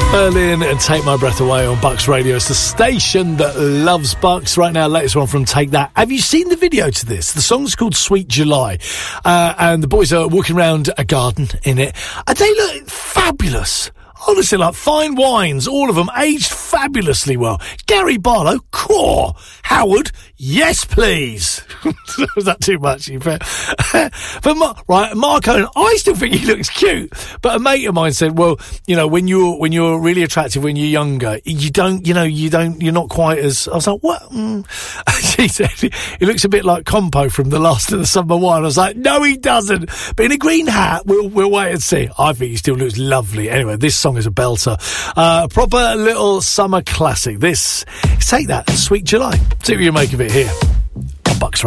Berlin and Take My Breath Away on Bucks Radio. It's the station that loves Bucks. Right now, latest one from Take That. Have you seen the video to this? The song's called Sweet July. And the boys are walking around a garden in it. And they look fabulous. Honestly, like fine wines, all of them aged fabulously well. Gary Barlow, core. Howard, yes, please. Was that too much? But Mark Owen, I still think he looks cute. But a mate of mine said, well, you know, when you're really attractive when you're younger, you're not quite as. I was like, what? She said he looks a bit like Compo from The Last of the Summer Wine. I was like, no, he doesn't. But in a green hat, we'll wait and see. I think he still looks lovely. Anyway, this song is a belter. Proper little summer classic. This, Take That, Sweet July. See what you make of it here on Bucks Radio.